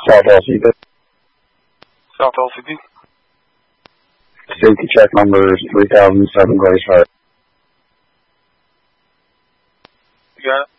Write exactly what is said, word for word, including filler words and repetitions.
South L C D. South L C D. Safety check number is three thousand seven Grace Hart. You got it?